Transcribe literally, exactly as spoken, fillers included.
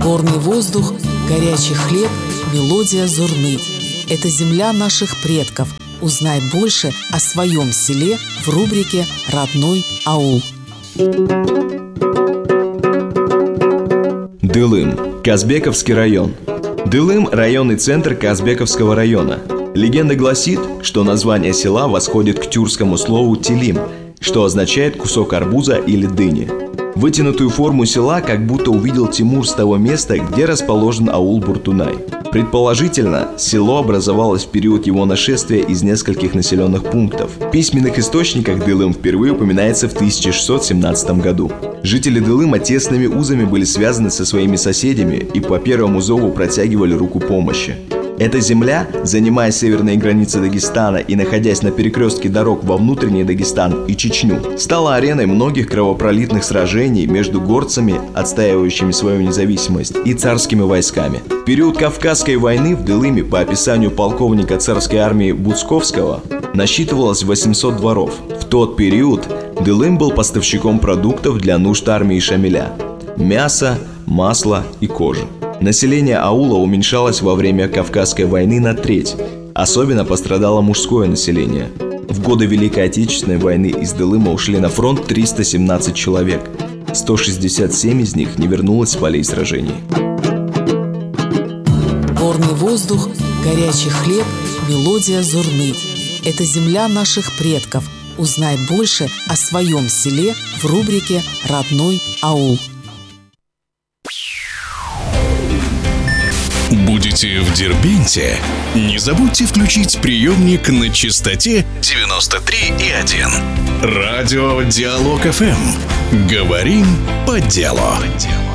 Горный воздух, горячий хлеб, мелодия зурны. Это земля наших предков. Узнай больше о своем селе в рубрике «Родной аул». Дылым. Казбековский район. Дылым – районный центр Казбековского района. Легенда гласит, что название села восходит к тюркскому слову «тилим», что означает «кусок арбуза» или «дыни». Вытянутую форму села как будто увидел Тимур с того места, где расположен аул Буртунай. Предположительно, село образовалось в период его нашествия из нескольких населенных пунктов. В письменных источниках Дылым впервые упоминается в тысяча шестьсот семнадцатом году. Жители Дылыма тесными узами были связаны со своими соседями и по первому зову протягивали руку помощи. Эта земля, занимая северные границы Дагестана и находясь на перекрестке дорог во внутренний Дагестан и Чечню, стала ареной многих кровопролитных сражений между горцами, отстаивающими свою независимость, и царскими войсками. В период Кавказской войны в Дылыме, по описанию полковника царской армии Буцковского, насчитывалось восемьсот дворов. В тот период Дылым был поставщиком продуктов для нужд армии Шамиля – мяса, масла и кожи. Население аула уменьшалось во время Кавказской войны на треть. Особенно пострадало мужское население. В годы Великой Отечественной войны из Дылыма ушли на фронт триста семнадцать человек. сто шестьдесят семь из них не вернулось с полей сражений. Горный воздух, горячий хлеб, мелодия зурны. Это земля наших предков. Узнай больше о своем селе в рубрике «Родной аул». Будете в Дербенте? Не забудьте включить приемник на частоте девяносто три и один. Радио Диалог эф эм. Говорим по делу.